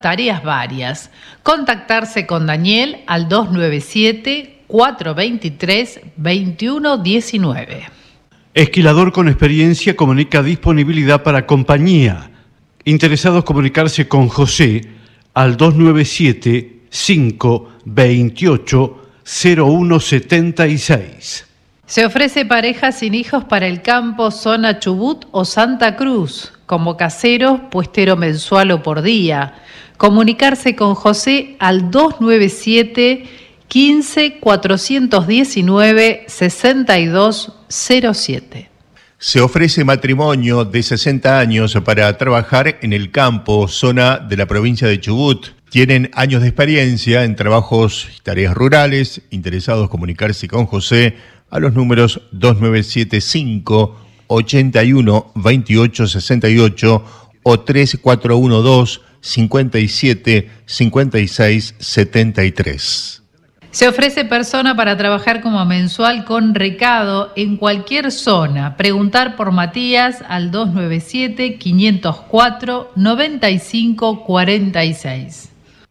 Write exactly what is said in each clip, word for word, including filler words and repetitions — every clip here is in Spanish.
Tareas varias. Contactarse con Daniel al dos nueve siete, cuatro dos tres, dos uno uno nueve. Esquilador con experiencia comunica disponibilidad para compañía. Interesados comunicarse con José al dos nueve siete, cinco dos ocho, cero uno siete seis. Se ofrece pareja sin hijos para el campo, zona Chubut o Santa Cruz, como caseros, puestero mensual o por día. Comunicarse con José al dos nueve siete, quince, cuatrocientos diecinueve, sesenta y dos cero siete. Se ofrece matrimonio de sesenta años para trabajar en el campo, zona de la provincia de Chubut. Tienen años de experiencia en trabajos y tareas rurales. Interesados comunicarse con José a los números dos nueve siete cinco, ochenta y uno, veintiocho sesenta y ocho o tres cuatro uno dos, cincuenta y siete, cincuenta y seis, setenta y tres. Se ofrece persona para trabajar como mensual con recado en cualquier zona. Preguntar por Matías al dos nueve siete, quinientos cuatro, noventa y cinco cuarenta y seis.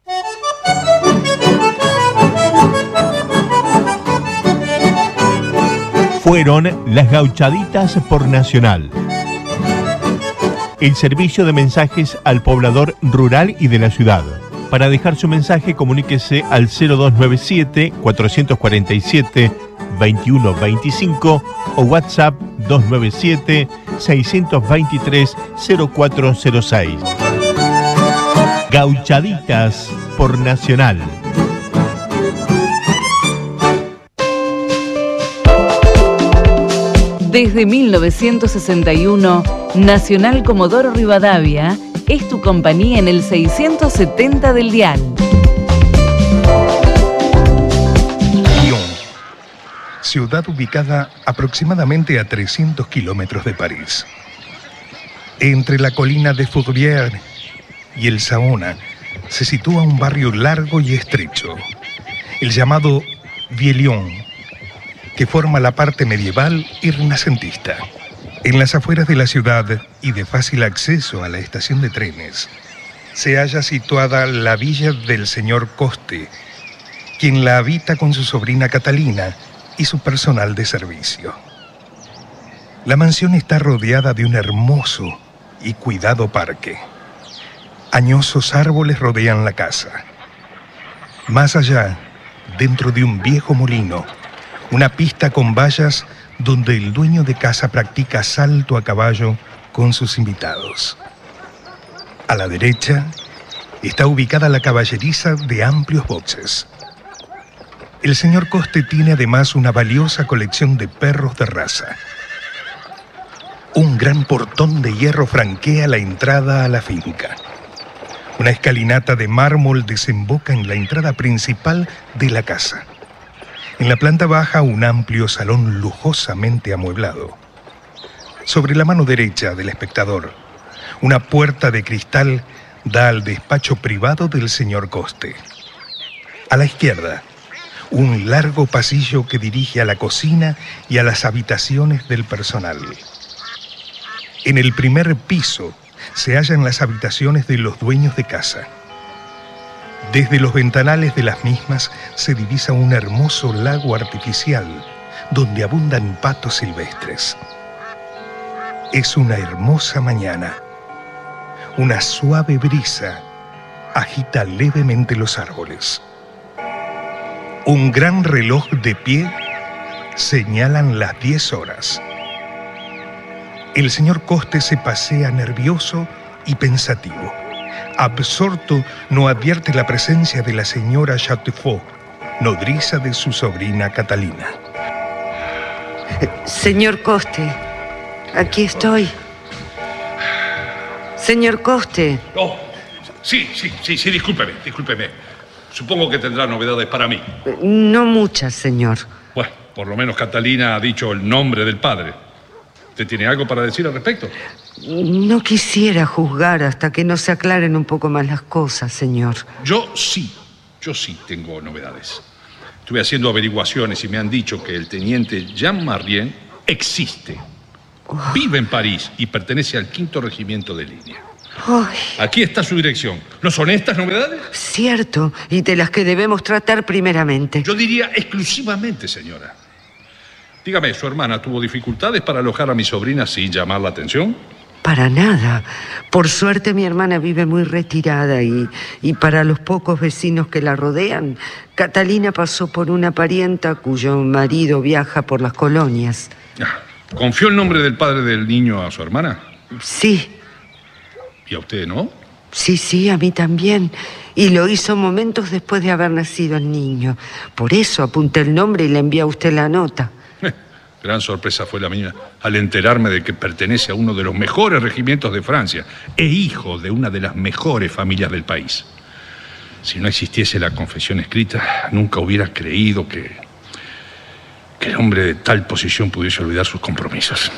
Fueron las Gauchaditas por Nacional. El servicio de mensajes al poblador rural y de la ciudad. Para dejar su mensaje, comuníquese al cero dos nueve siete, cuatrocientos cuarenta y siete, veintiuno veinticinco o WhatsApp dos nueve siete, seiscientos veintitrés, cero cuatro cero seis. Gauchaditas por Nacional. Desde mil novecientos sesenta y uno, Nacional Comodoro Rivadavia es tu compañía en el seiscientos setenta del dial. Lyon, ciudad ubicada aproximadamente a trescientos kilómetros de París. Entre la colina de Fourvière y el Saona se sitúa un barrio largo y estrecho, el llamado Vieux-Lyon, que forma la parte medieval y renacentista. En las afueras de la ciudad y de fácil acceso a la estación de trenes, se halla situada la villa del señor Coste, quien la habita con su sobrina Catalina y su personal de servicio. La mansión está rodeada de un hermoso y cuidado parque. Añosos árboles rodean la casa. Más allá, dentro de un viejo molino, una pista con vallas donde el dueño de casa practica salto a caballo con sus invitados. A la derecha está ubicada la caballeriza de amplios boxes. El señor Coste tiene además una valiosa colección de perros de raza. Un gran portón de hierro franquea la entrada a la finca. Una escalinata de mármol desemboca en la entrada principal de la casa. En la planta baja, un amplio salón lujosamente amueblado. Sobre la mano derecha del espectador, una puerta de cristal da al despacho privado del señor Coste. A la izquierda, un largo pasillo que dirige a la cocina y a las habitaciones del personal. En el primer piso se hallan las habitaciones de los dueños de casa. Desde los ventanales de las mismas se divisa un hermoso lago artificial donde abundan patos silvestres. Es una hermosa mañana. Una suave brisa agita levemente los árboles. Un gran reloj de pie señalan las diez horas. El señor Coste se pasea nervioso y pensativo. Absorto, no advierte la presencia de la señora Chatefaux, nodriza de su sobrina Catalina. Señor Coste, aquí estoy. Señor Coste. Oh, sí, sí, sí, sí, discúlpeme, discúlpeme. Supongo que tendrá novedades para mí. No muchas, señor. Bueno, por lo menos Catalina ha dicho el nombre del padre. ¿Usted tiene algo para decir al respecto? No quisiera juzgar hasta que no se aclaren un poco más las cosas, señor. Yo sí, yo sí tengo novedades. Estuve haciendo averiguaciones y me han dicho que el teniente Jean Marien existe. Oh. Vive en París y pertenece al quinto regimiento de línea. Ay, Aquí está su dirección. ¿No son estas novedades? cierto, y de las que debemos tratar primeramente. Yo diría exclusivamente, señora. Dígame, ¿su hermana tuvo dificultades para alojar a mi sobrina sin llamar la atención? Para nada. Por suerte mi hermana vive muy retirada y, y para los pocos vecinos que la rodean, Catalina pasó por una parienta cuyo marido viaja por las colonias. ¿Confió el nombre del padre del niño a su hermana? Sí, ¿Y a usted no? sí, sí, a mí también. Y lo hizo momentos después de haber nacido el niño. Por eso apunté el nombre y le envié a usted la nota. Gran sorpresa fue la mía al enterarme de que pertenece a uno de los mejores regimientos de Francia e hijo de una de las mejores familias del país. Si no existiese la confesión escrita, nunca hubiera creído que, que el hombre de tal posición pudiese olvidar sus compromisos.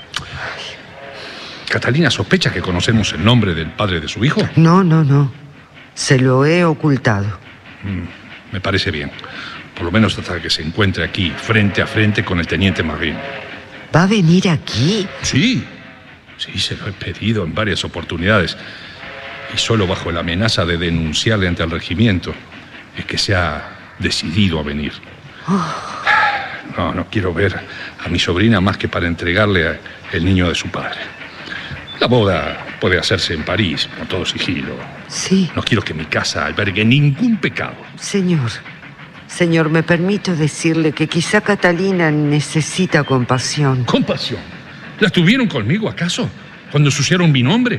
¿Catalina sospecha que conocemos el nombre del padre de su hijo? No, no, no. Se lo he ocultado. Mm, me parece bien. Por lo menos hasta que se encuentre aquí, frente a frente con el teniente Marín. ¿Va a venir aquí? Sí, sí, se lo he pedido en varias oportunidades. Y solo bajo la amenaza de denunciarle ante el regimiento es que se ha decidido a venir. Oh. No, no quiero ver a mi sobrina más que para entregarle a el niño de su padre. La boda puede hacerse en París, con todo sigilo. Sí. No quiero que mi casa albergue ningún pecado. Señor, señor, me permito decirle que quizá Catalina necesita compasión. ¿Compasión? ¿La tuvieron conmigo, acaso? ¿Cuando ensuciaron mi nombre?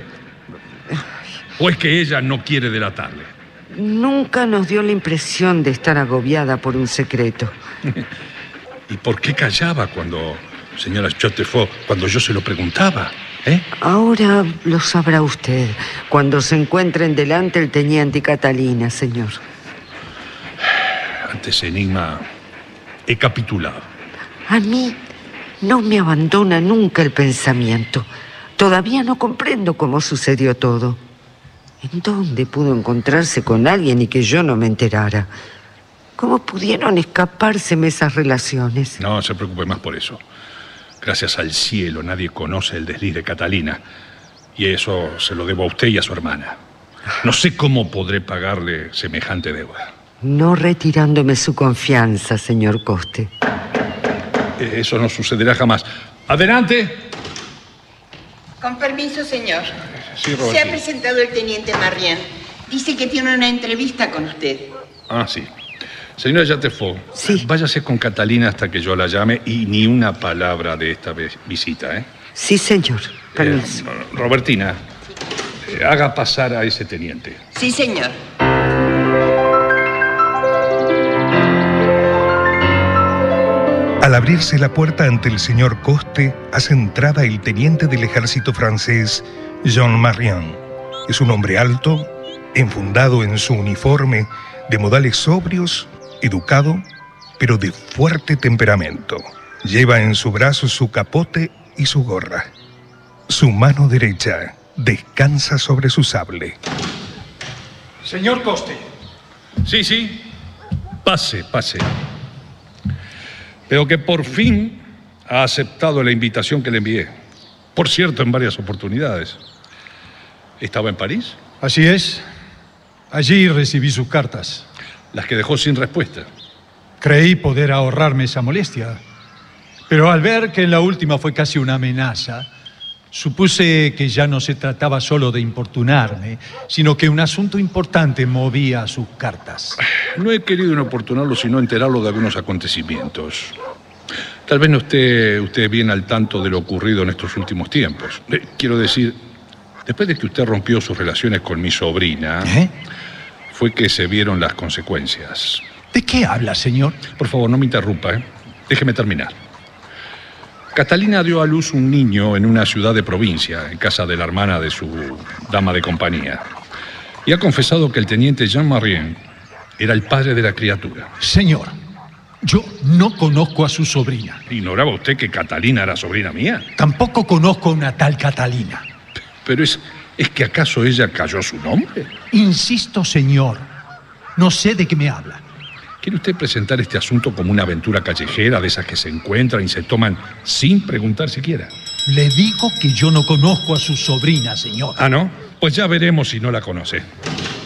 ¿O es que ella no quiere delatarle? Nunca nos dio la impresión de estar agobiada por un secreto. ¿Y por qué callaba cuando, señora Chotefaux, cuando yo se lo preguntaba? ¿Eh? Ahora lo sabrá usted cuando se encuentren delante el teniente y Catalina, señor. Ante ese enigma he capitulado. A mí no me abandona nunca el pensamiento. Todavía no comprendo cómo sucedió todo. ¿En dónde pudo encontrarse con alguien y que yo no me enterara? ¿Cómo pudieron escapárseme esas relaciones? No se preocupe más por eso. Gracias al cielo nadie conoce el desliz de Catalina. Y eso se lo debo a usted y a su hermana. No sé cómo podré pagarle semejante deuda. No retirándome su confianza, señor Coste. Eso no sucederá jamás. ¡Adelante! Con permiso, señor. Sí, Se Roberto. ha presentado el teniente Marien. Dice que tiene una entrevista con usted. Ah, sí. Señora Chotefaux, Sí. váyase con Catalina hasta que yo la llame y ni una palabra de esta vez- visita, ¿eh? Sí, señor. Permiso. Eh, Robertina, eh, haga pasar a ese teniente. Sí, señor. Al abrirse la puerta ante el señor Coste, hace entrada el teniente del ejército francés, Jean Marien. Es un hombre alto, enfundado en su uniforme, de modales sobrios, educado, pero de fuerte temperamento. Lleva en su brazo su capote y su gorra. Su mano derecha descansa sobre su sable. Señor Coste. Sí, sí. Pase, pase. Pero que por fin ha aceptado la invitación que le envié. Por cierto, en varias oportunidades. ¿Estaba en París? Así es. Allí recibí sus cartas. Las que dejó sin respuesta. Creí poder ahorrarme esa molestia. Pero al ver que la última fue casi una amenaza, supuse que ya no se trataba solo de importunarme, sino que un asunto importante movía sus cartas. No he querido inoportunarlo, sino enterarlo de algunos acontecimientos. Tal vez no esté usted bien al tanto de lo ocurrido en estos últimos tiempos. Eh, quiero decir, después de que usted rompió sus relaciones con mi sobrina, ¿Eh? fue que se vieron las consecuencias. ¿De qué habla, señor? Por favor, no me interrumpa, ¿eh? Déjeme terminar. Catalina dio a luz un niño en una ciudad de provincia, en casa de la hermana de su dama de compañía. Y ha confesado que el teniente Jean Marien era el padre de la criatura. Señor, yo no conozco a su sobrina. ¿Ignoraba usted que Catalina era sobrina mía? Tampoco conozco a una tal Catalina. Pero es, ¿es que acaso ella cayó su nombre? Insisto, señor, no sé de qué me habla. ¿Quiere usted presentar este asunto como una aventura callejera de esas que se encuentran y se toman sin preguntar siquiera? Le digo que yo no conozco a su sobrina, señor. Ah, ¿no? Pues ya veremos si no la conoce.